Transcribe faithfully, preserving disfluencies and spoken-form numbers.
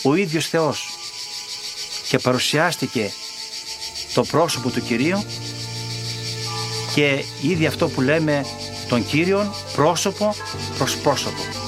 ο ίδιος Θεός και παρουσιάστηκε το πρόσωπο του Κυρίου και ήδη αυτό που λέμε τον Κύριον πρόσωπο προς πρόσωπο.